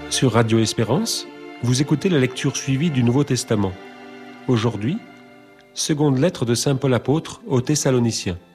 Sur Radio Espérance, vous écoutez la lecture suivie du Nouveau Testament. Aujourd'hui, seconde lettre de Saint Paul apôtre aux Thessaloniciens.